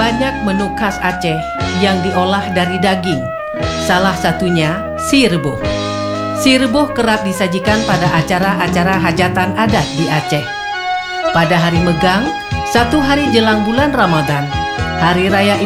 banyak menu khas Aceh yang diolah dari daging. Salah satunya si rebuh. Si rebuh kerap disajikan pada acara-acara hajatan adat di Aceh. Pada hari Megang, 1 hari jelang bulan Ramadan, Hari Raya